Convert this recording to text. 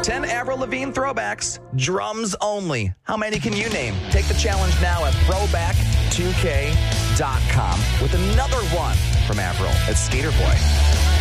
10 Avril Lavigne throwbacks, drums only. How many can you name? Take the challenge now at throwback2k.com with another one from Avril. It's Skater Boy.